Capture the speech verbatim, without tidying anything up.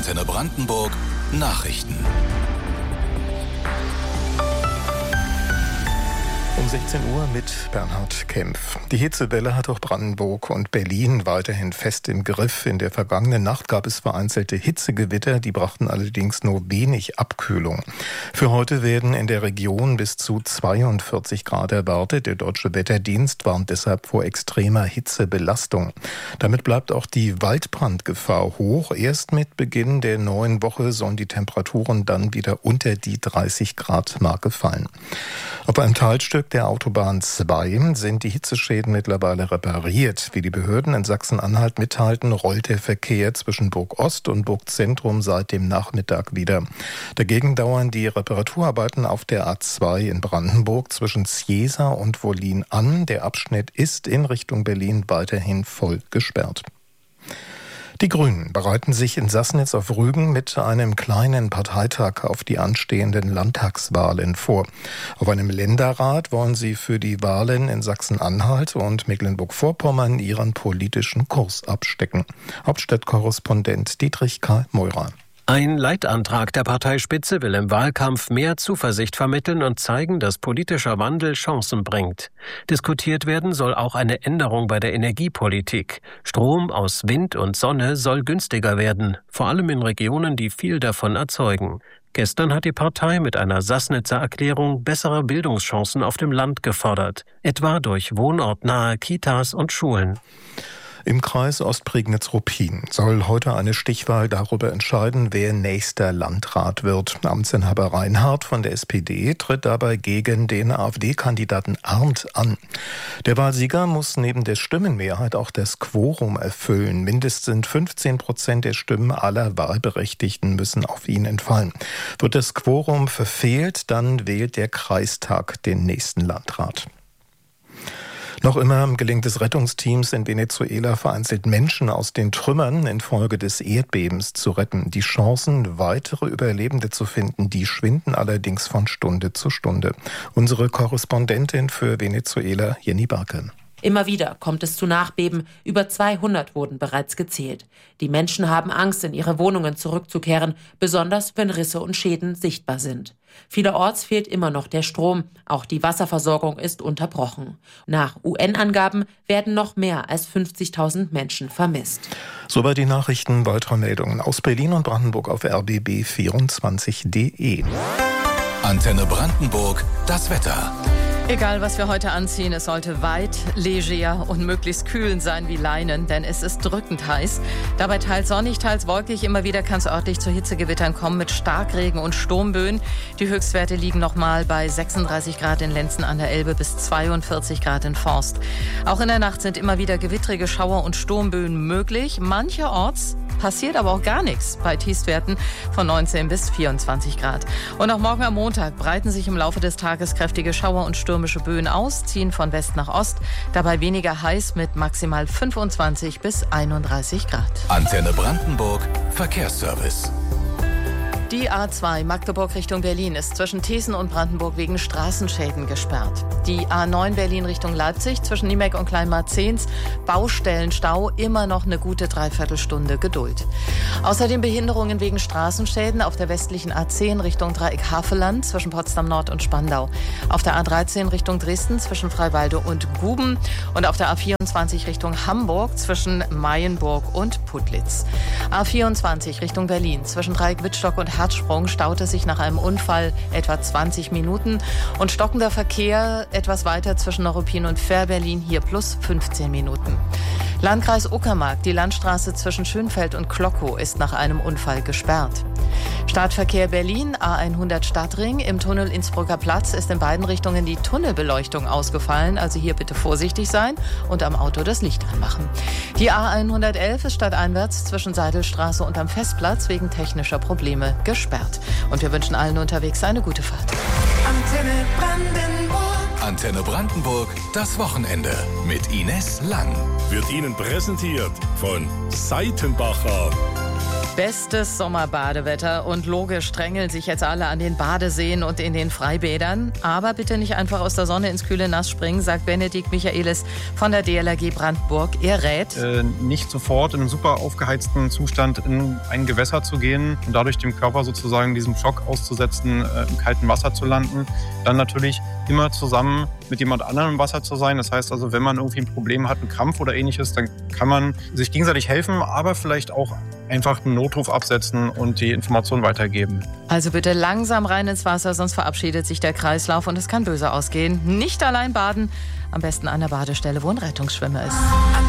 Antenne Brandenburg Nachrichten. Um sechzehn Uhr mit Bernhard Kempf. Die Hitzewelle hat auch Brandenburg und Berlin weiterhin fest im Griff. In der vergangenen Nacht gab es vereinzelte Hitzegewitter, die brachten allerdings nur wenig Abkühlung. Für heute werden in der Region bis zu zweiundvierzig Grad erwartet. Der Deutsche Wetterdienst warnt deshalb vor extremer Hitzebelastung. Damit bleibt auch die Waldbrandgefahr hoch. Erst mit Beginn der neuen Woche sollen die Temperaturen dann wieder unter die dreißig Grad Marke fallen. Auf einem Teilstück der Autobahn zwei sind die Hitzeschäden mittlerweile repariert. Wie die Behörden in Sachsen-Anhalt mitteilten, rollt der Verkehr zwischen Burg-Ost und Burg-Zentrum seit dem Nachmittag wieder. Dagegen dauern die Reparaturarbeiten auf der A zwei in Brandenburg zwischen Zjesa und Wollin an. Der Abschnitt ist in Richtung Berlin weiterhin voll gesperrt. Die Grünen bereiten sich in Sassnitz auf Rügen mit einem kleinen Parteitag auf die anstehenden Landtagswahlen vor. Auf einem Länderrat wollen sie für die Wahlen in Sachsen-Anhalt und Mecklenburg-Vorpommern ihren politischen Kurs abstecken. Hauptstadtkorrespondent Dietrich Karl Meurer. Ein Leitantrag der Parteispitze will im Wahlkampf mehr Zuversicht vermitteln und zeigen, dass politischer Wandel Chancen bringt. Diskutiert werden soll auch eine Änderung bei der Energiepolitik. Strom aus Wind und Sonne soll günstiger werden, vor allem in Regionen, die viel davon erzeugen. Gestern hat die Partei mit einer Sassnitzer Erklärung bessere Bildungschancen auf dem Land gefordert, etwa durch wohnortnahe Kitas und Schulen. Im Kreis Ostprignitz-Ruppin soll heute eine Stichwahl darüber entscheiden, wer nächster Landrat wird. Amtsinhaber Reinhardt von der S P D tritt dabei gegen den AfD-Kandidaten Arndt an. Der Wahlsieger muss neben der Stimmenmehrheit auch das Quorum erfüllen. Mindestens fünfzehn Prozent der Stimmen aller Wahlberechtigten müssen auf ihn entfallen. Wird das Quorum verfehlt, dann wählt der Kreistag den nächsten Landrat. Noch immer gelingt es Rettungsteams in Venezuela vereinzelt Menschen aus den Trümmern infolge des Erdbebens zu retten. Die Chancen, weitere Überlebende zu finden, die schwinden allerdings von Stunde zu Stunde. Unsere Korrespondentin für Venezuela, Jenny Barke. Immer wieder kommt es zu Nachbeben. Über zweihundert wurden bereits gezählt. Die Menschen haben Angst, in ihre Wohnungen zurückzukehren, besonders wenn Risse und Schäden sichtbar sind. Vielerorts fehlt immer noch der Strom. Auch die Wasserversorgung ist unterbrochen. Nach U N-Angaben werden noch mehr als fünfzigtausend Menschen vermisst. Soweit die Nachrichten. Weitere Meldungen aus Berlin und Brandenburg auf r b b vierundzwanzig punkt d e. Antenne Brandenburg, das Wetter. Egal, was wir heute anziehen, es sollte weit, leger und möglichst kühl sein wie Leinen, denn es ist drückend heiß. Dabei teils sonnig, teils wolkig. Immer wieder kann es örtlich zu Hitzegewittern kommen mit Starkregen und Sturmböen. Die Höchstwerte liegen nochmal bei sechsunddreißig Grad in Lenzen an der Elbe bis zweiundvierzig Grad in Forst. Auch in der Nacht sind immer wieder gewittrige Schauer und Sturmböen möglich. Mancherorts passiert aber auch gar nichts bei Tiefstwerten von neunzehn bis vierundzwanzig Grad. Und auch morgen am Montag breiten sich im Laufe des Tages kräftige Schauer und stürmische Böen aus, ziehen von West nach Ost, dabei weniger heiß mit maximal fünfundzwanzig bis einunddreißig Grad. Antenne Brandenburg, Verkehrsservice. Die A zwei Magdeburg Richtung Berlin ist zwischen Thesen und Brandenburg wegen Straßenschäden gesperrt. Die A neun Berlin Richtung Leipzig zwischen Niemek und Kleinmarzehns, Baustellenstau, immer noch eine gute Dreiviertelstunde Geduld. Außerdem Behinderungen wegen Straßenschäden auf der westlichen A zehn Richtung Dreieck Havelland zwischen Potsdam Nord und Spandau. Auf der A dreizehn Richtung Dresden zwischen Freiwalde und Guben und auf der A vierundzwanzig Richtung Hamburg zwischen Mayenburg und Putlitz. A vierundzwanzig Richtung Berlin zwischen Dreieck Wittstock und Herzsprung staute sich nach einem Unfall etwa zwanzig Minuten und stockender Verkehr etwas weiter zwischen Neuruppin und Fährberlin, hier plus fünfzehn Minuten. Landkreis Uckermark, die Landstraße zwischen Schönfeld und Klockow ist nach einem Unfall gesperrt. Startverkehr Berlin, A hundert Stadtring, im Tunnel Innsbrucker Platz ist in beiden Richtungen die Tunnelbeleuchtung ausgefallen, also hier bitte vorsichtig sein und am Auto das Licht anmachen. Die A hundertelf ist stadteinwärts zwischen Seidelstraße und am Festplatz wegen technischer Probleme gesperrt. Und wir wünschen allen unterwegs eine gute Fahrt. Antenne Brandenburg. Antenne Brandenburg, das Wochenende mit Ines Lang. Wird Ihnen präsentiert von Seitenbacher. Bestes Sommerbadewetter und logisch drängeln sich jetzt alle an den Badeseen und in den Freibädern. Aber bitte nicht einfach aus der Sonne ins kühle Nass springen, sagt Benedikt Michaelis von der D L R G Brandenburg. Er rät, äh, nicht sofort in einem super aufgeheizten Zustand in ein Gewässer zu gehen und dadurch dem Körper sozusagen diesem Schock auszusetzen, äh, im kalten Wasser zu landen. Dann natürlich immer zusammen mit jemand anderem im Wasser zu sein. Das heißt also, wenn man irgendwie ein Problem hat, einen Krampf oder ähnliches, dann kann man sich gegenseitig helfen, aber vielleicht auch einfach einen Notruf absetzen und die Information weitergeben. Also bitte langsam rein ins Wasser, sonst verabschiedet sich der Kreislauf und es kann böse ausgehen. Nicht allein baden, am besten an der Badestelle, wo ein Rettungsschwimmer ist.